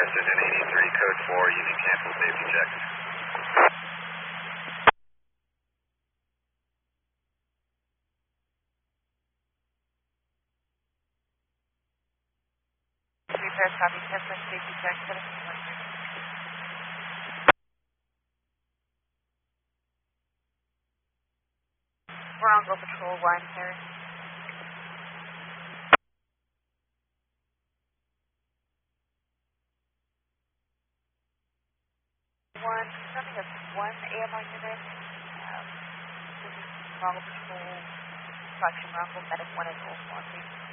Precision 83, code 4, UV cancel, safety check. Repair copy, test and safety check, 17. We're on Go Patrol 1 here. Something that's 1 AMR unit. This is Rongo Patrol, Proxy Rongo, Medic 1 and Wolf 1.